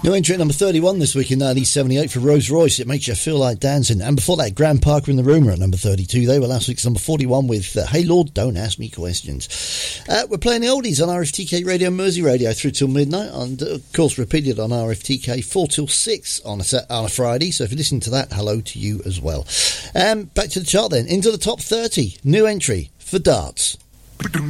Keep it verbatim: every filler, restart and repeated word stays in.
New entry at number thirty-one this week in nineteen seventy-eight for Rose Royce, It Makes You Feel Like Dancing. And before that, Graham Parker and the Rumour at number thirty-two. They were last week's number forty-one with uh, Hey Lord, Don't Ask Me Questions. Uh, we're playing the oldies on R F T K Radio, Mersey Radio through till midnight, and uh, of course repeated on R F T K four till six on a, set, on a Friday. So if you're listening to that, hello to you as well. Um, back to the chart then. Into the top thirty. New entry for Darts.